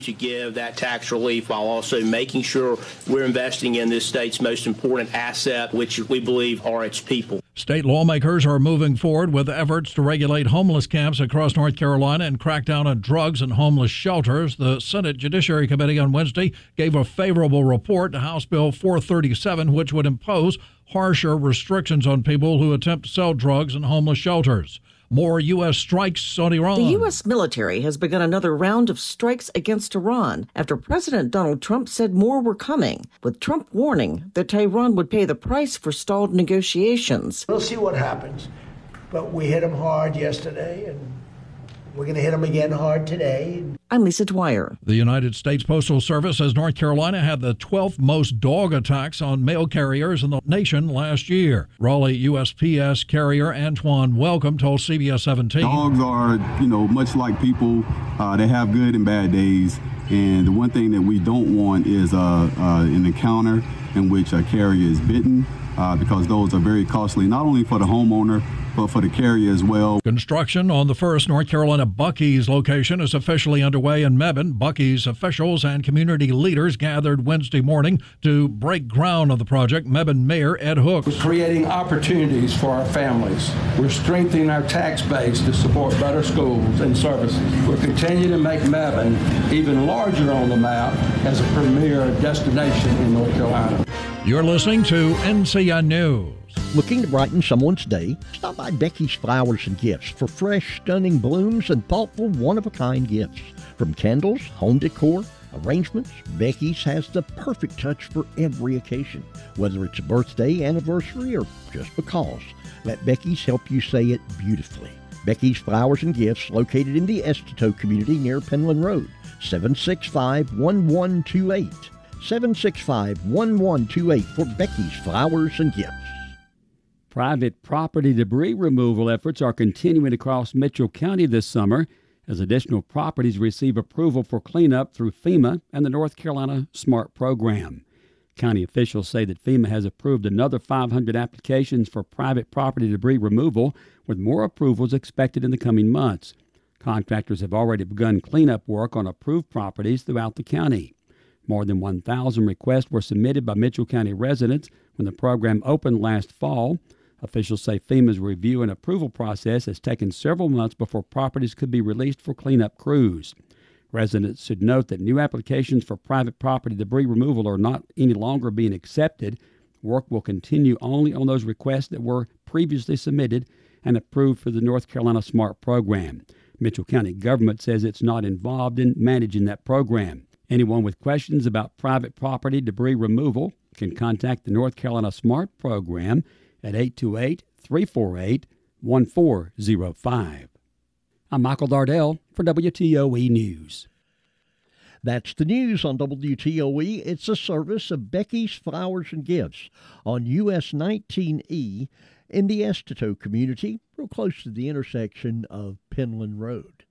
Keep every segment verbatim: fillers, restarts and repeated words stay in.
to give that tax relief while also making sure we're investing in this state's most important asset, which we believe are its people. State lawmakers are moving forward with efforts to regulate homeless camps across North Carolina and crack down on drugs in homeless shelters. The Senate Judiciary Committee on Wednesday gave a favorable report to House Bill four thirty-seven, which would impose harsher restrictions on people who attempt to sell drugs in homeless shelters. More U S strikes on Iran. The U S military has begun another round of strikes against Iran after President Donald Trump said more were coming, with Trump warning that Tehran would pay the price for stalled negotiations. We'll see what happens, but we hit them hard yesterday, and we're going to hit them again hard today. I'm Lisa Dwyer. The United States Postal Service says North Carolina had the twelfth most dog attacks on mail carriers in the nation last year. Raleigh U S P S carrier Antoine Welcome told C B S seventeen. Dogs are, you know, much like people. Uh, they have good and bad days. And the one thing that we don't want is uh, uh, an encounter in which a carrier is bitten, uh, because those are very costly, not only for the homeowner, but for the carrier as well. Construction on the first North Carolina Buc-ee's location is officially underway in Mebane. Buc-ee's officials and community leaders gathered Wednesday morning to break ground on the project. Mebane Mayor Ed Hooks. We're creating opportunities for our families. We're strengthening our tax base to support better schools and services. We're continuing to make Mebane even larger on the map as a premier destination in North Carolina. You're listening to N C N News. Looking to brighten someone's day? Stop by Becky's Flowers and Gifts for fresh, stunning blooms and thoughtful, one-of-a-kind gifts. From candles, home decor, arrangements, Becky's has the perfect touch for every occasion. Whether it's a birthday, anniversary, or just because, let Becky's help you say it beautifully. Becky's Flowers and Gifts, located in the Estito community near Penland Road, seven six five, one one two eight. seven six five, one one two eight for Becky's Flowers and Gifts. Private property debris removal efforts are continuing across Mitchell County this summer as additional properties receive approval for cleanup through FEMA and the North Carolina SMART program. County officials say that FEMA has approved another five hundred applications for private property debris removal, with more approvals expected in the coming months. Contractors have already begun cleanup work on approved properties throughout the county. More than one thousand requests were submitted by Mitchell County residents when the program opened last fall. Officials say FEMA's review and approval process has taken several months before properties could be released for cleanup crews. Residents should note that new applications for private property debris removal are not any longer being accepted. Work will continue only on those requests that were previously submitted and approved for the North Carolina SMART program. Mitchell County government says it's not involved in managing that program. Anyone with questions about private property debris removal can contact the North Carolina SMART program at eight two eight, three four eight, one four zero five. I'm Michael Dardell for W T O E News. That's the news on W T O E. It's a service of Becky's Flowers and Gifts on U S nineteen E in the Estito community, real close to the intersection of Penland Road.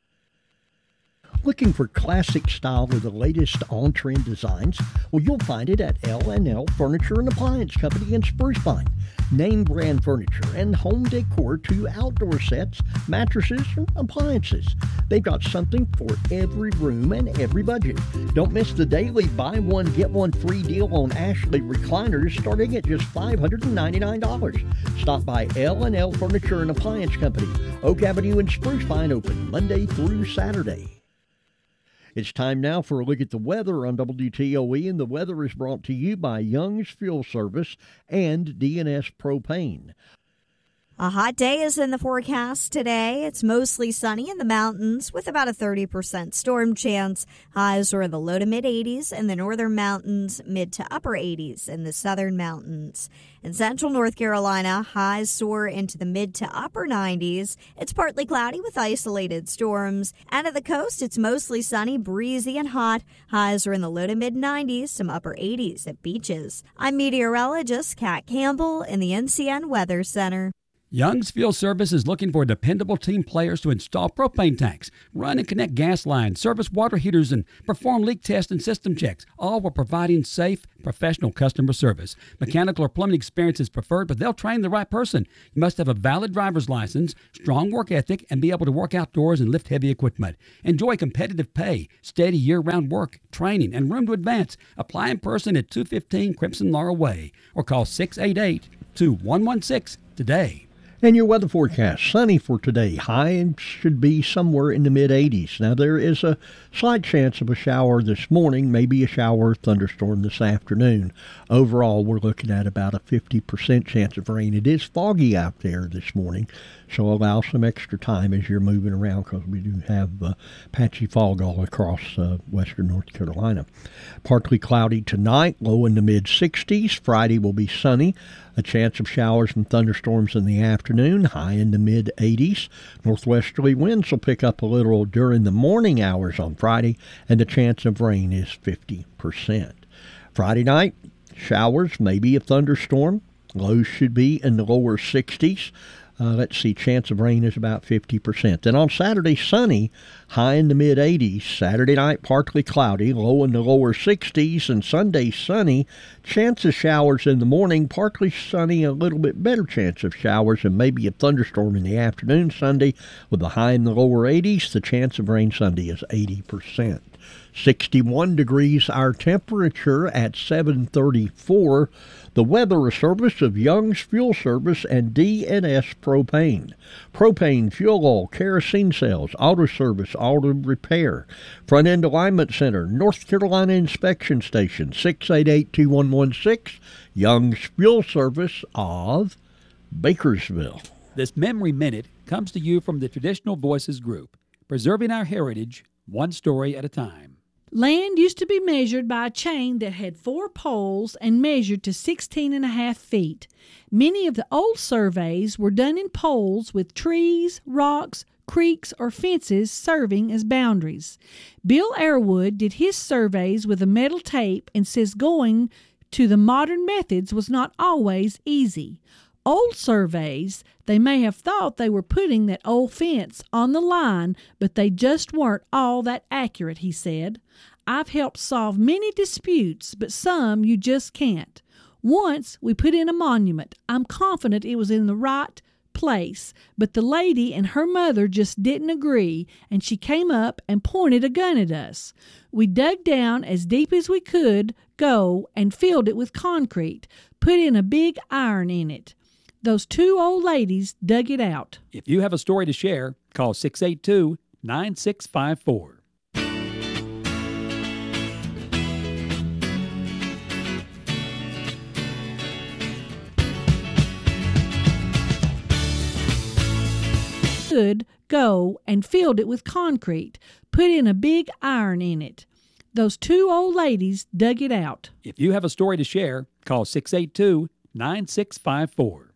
Looking for classic style with the latest on-trend designs? Well, you'll find it at L and L Furniture and Appliance Company in Spruce Pine. Name brand furniture and home decor to outdoor sets, mattresses, and appliances. They've got something for every room and every budget. Don't miss the daily buy one, get one free deal on Ashley recliners starting at just five hundred ninety-nine dollars. Stop by L and L Furniture and Appliance Company, Oak Avenue in Spruce Pine, open Monday through Saturday. It's time now for a look at the weather on W T O E, and the weather is brought to you by Young's Fuel Service and D and S Propane. A hot day is in the forecast today. It's mostly sunny in the mountains with about a thirty percent storm chance. Highs are in the low to mid eighties in the northern mountains, mid to upper eighties in the southern mountains. In central North Carolina, highs soar into the mid to upper nineties. It's partly cloudy with isolated storms. And at the coast, it's mostly sunny, breezy, and hot. Highs are in the low to mid nineties, some upper eighties at beaches. I'm meteorologist Kat Campbell in the N C N Weather Center. Young's Fuel Service is looking for dependable team players to install propane tanks, run and connect gas lines, service water heaters, and perform leak tests and system checks, all while providing safe, professional customer service. Mechanical or plumbing experience is preferred, but they'll train the right person. You must have a valid driver's license, strong work ethic, and be able to work outdoors and lift heavy equipment. Enjoy competitive pay, steady year-round work, training, and room to advance. Apply in person at two fifteen Crimson Laurel Way or call six eight eight, two one one six today. And your weather forecast, sunny for today. High should be somewhere in the mid eighties. Now, there is a slight chance of a shower this morning, maybe a shower or thunderstorm this afternoon. Overall, we're looking at about a fifty percent chance of rain. It is foggy out there this morning, so allow some extra time as you're moving around because we do have uh, patchy fog all across uh, western North Carolina. Partly cloudy tonight, low in the mid sixties. Friday will be sunny. A chance of showers and thunderstorms in the afternoon, high in the mid eighties. Northwesterly winds will pick up a little during the morning hours on Friday, and the chance of rain is fifty percent. Friday night, showers, maybe a thunderstorm. Lows should be in the lower sixties. Uh, let's see, chance of rain is about fifty percent. Then on Saturday, sunny, high in the mid eighties. Saturday night, partly cloudy, low in the lower sixties. And Sunday, sunny, chance of showers in the morning, partly sunny, a little bit better chance of showers, and maybe a thunderstorm in the afternoon Sunday with a high in the lower eighties. The chance of rain Sunday is eighty percent. sixty-one degrees our temperature at seven thirty-four. The weather service of Young's Fuel Service and D and S Propane. Propane, fuel oil, kerosene cells, auto service, auto repair. Front End Alignment Center, North Carolina Inspection Station, six eight eight, two one one six. Young's Fuel Service of Bakersville. This Memory Minute comes to you from the Traditional Voices Group, preserving our heritage one story at a time. Land used to be measured by a chain that had four poles and measured to sixteen and a half feet. Many of the old surveys were done in poles with trees, rocks, creeks, or fences serving as boundaries. Bill Airwood did his surveys with a metal tape and says going to the modern methods was not always easy. Old surveys, they may have thought they were putting that old fence on the line, but they just weren't all that accurate, he said. I've helped solve many disputes, but some you just can't. Once we put in a monument. I'm confident it was in the right place, but the lady and her mother just didn't agree, and she came up and pointed a gun at us. We dug down as deep as we could go and filled it with concrete, put in a big iron in it. Those two old ladies dug it out. If you have a story to share, call six eight two, nine six five four. Could go and filled it with concrete, put in a big iron in it. Those two old ladies dug it out. If you have a story to share, call six eight two, nine six five four.